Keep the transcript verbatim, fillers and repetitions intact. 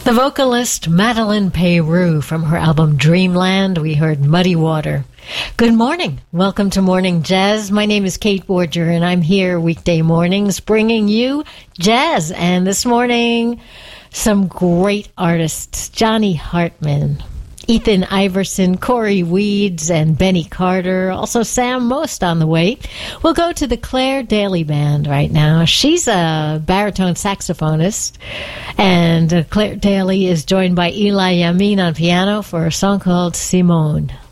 The vocalist Madeleine Peyroux, from her album Dreamland, we heard Muddy Water. Good morning. Welcome to Morning Jazz. My name is Kate Borger, and I'm here weekday mornings bringing you jazz. And this morning, some great artists. Johnny Hartman, Ethan Iverson, Corey Weeds, and Benny Carter. Also Sam Most on the way. We'll go to the Claire Daly Band right now. She's a baritone saxophonist, and uh, Claire Daly is joined by Eli Yamin on piano for a song called Simone.